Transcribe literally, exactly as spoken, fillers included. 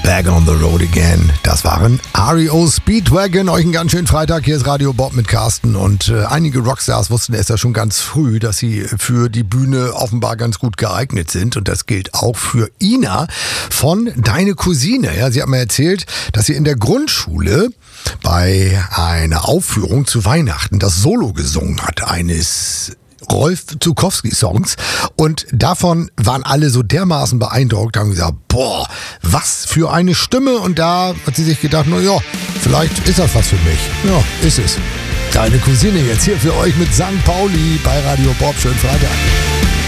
Back on the Road Again. Das waren R E O Speedwagon. Euch einen ganz schönen Freitag. Hier ist Radio Bob mit Carsten. Und äh, einige Rockstars wussten es ja schon ganz früh, dass sie für die Bühne offenbar ganz gut geeignet sind. Und das gilt auch für Ina von Deine Cousine. Ja, sie hat mir erzählt, dass sie in der Grundschule bei einer Aufführung zu Weihnachten das Solo gesungen hat eines Rolf Zukowski-Songs, und davon waren alle so dermaßen beeindruckt, haben gesagt, boah, was für eine Stimme, und da hat sie sich gedacht, na ja, vielleicht ist das was für mich. Ja, ist es. Deine Cousine jetzt hier für euch mit Sankt Pauli bei Radio Bob. Schönen Freitag.